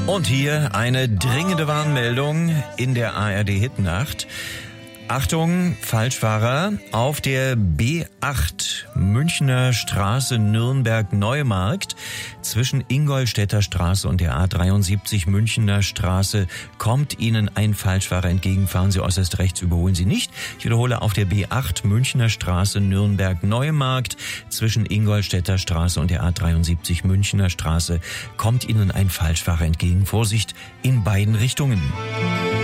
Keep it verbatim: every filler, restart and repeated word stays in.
Und hier eine dringende Warnmeldung in der A R D-Hitnacht. Achtung, Falschfahrer, auf der B acht Münchner Straße Nürnberg-Neumarkt zwischen Ingolstädter Straße und der A dreiundsiebzig Münchner Straße kommt Ihnen ein Falschfahrer entgegen. Fahren Sie äußerst rechts, überholen Sie nicht. Ich wiederhole, auf der B acht Münchner Straße Nürnberg-Neumarkt zwischen Ingolstädter Straße und der A dreiundsiebzig Münchner Straße kommt Ihnen ein Falschfahrer entgegen. Vorsicht in beiden Richtungen.